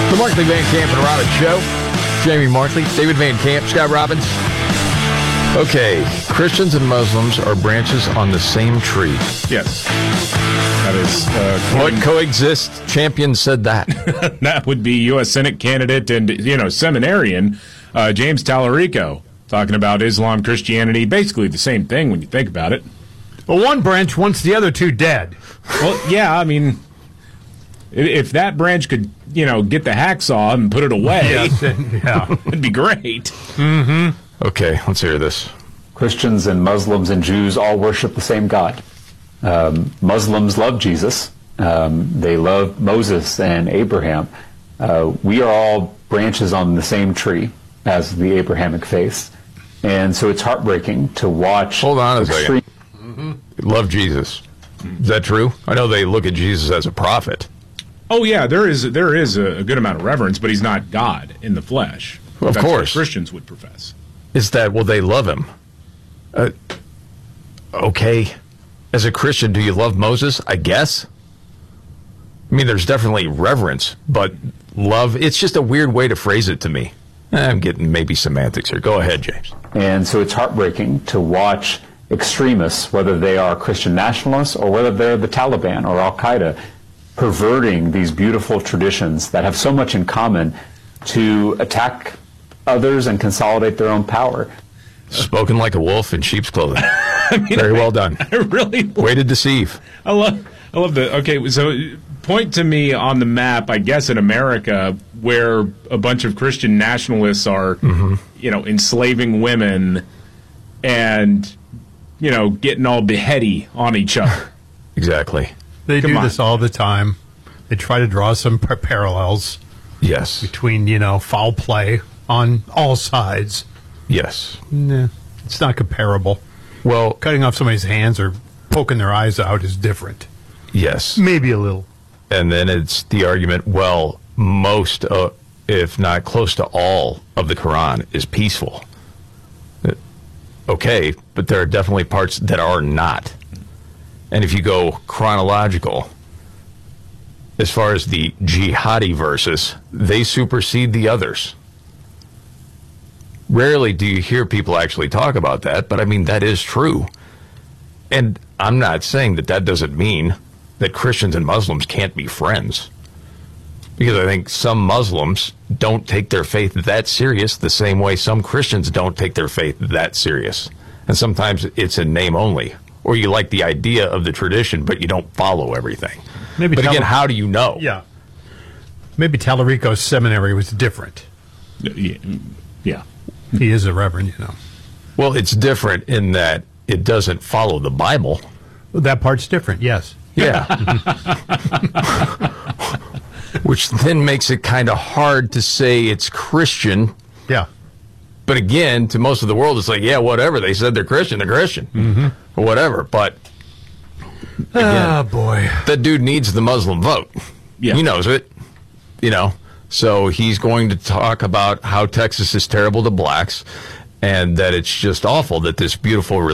The Markley, Van Camp, and Robbins Show. Jamie Markley, David Van Camp, Scott Robbins. Okay, Christians and Muslims are branches on the same tree. Yes. That is... What coexist? Champion said that. That would be U.S. Senate candidate and, seminarian James Tallarico, talking about Islam, Christianity, basically the same thing when you think about it. Well, one branch wants the other two dead. Well, yeah, I mean, if that branch could, get the hacksaw and put it away, it'd be great. Mm-hmm. Okay, let's hear this. Christians and Muslims and Jews all worship the same God. Muslims love Jesus. They love Moses and Abraham. We are all branches on the same tree as the Abrahamic faith. And so it's heartbreaking to watch. Hold on a second. Love Jesus. Is that true? I know they look at Jesus as a prophet. Oh, yeah, there is a good amount of reverence, but he's not God in the flesh. Well, of That's course. what Christians would profess. Is that, well, they love him. Okay. As a Christian, do you love Moses? I guess. I mean, there's definitely reverence, but love, it's just a weird way to phrase it to me. I'm getting maybe semantics here. Go ahead, James. And so it's heartbreaking to watch extremists, whether they are Christian nationalists or whether they're the Taliban or Al-Qaeda, perverting these beautiful traditions that have so much in common to attack others and consolidate their own power. Spoken like a wolf in sheep's clothing. Very well done. I really... Way to deceive. I love the... Okay, so point to me on the map, I guess, in America, where a bunch of Christian nationalists are, enslaving women and, getting all beheady on each other. Exactly. They do this all the time. They try to draw some parallels. Yes. Between, foul play on all sides. Yes. Nah, it's not comparable. Well, cutting off somebody's hands or poking their eyes out is different. Yes. Maybe a little. And then it's the argument, well, most, if not close to all, of the Quran is peaceful. Okay, but there are definitely parts that are not. And if you go chronological, as far as the jihadi verses, they supersede the others. Rarely do you hear people actually talk about that, but I mean, that is true. And I'm not saying that doesn't mean that Christians and Muslims can't be friends. Because I think some Muslims don't take their faith that serious the same way some Christians don't take their faith that serious. And sometimes it's in name only. Or you like the idea of the tradition, but you don't follow everything. But again, how do you know? Yeah. Maybe Tallarico's seminary was different. Yeah. He is a reverend, Well, it's different in that it doesn't follow the Bible. Well, that part's different, yes. Yeah. Which then makes it kind of hard to say it's Christian. Yeah. But again, to most of the world, it's like, yeah, whatever. They said they're Christian. Mm-hmm. Or whatever. But again, boy. That dude needs the Muslim vote. Yeah. He knows it. So he's going to talk about how Texas is terrible to blacks and that it's just awful that this beautiful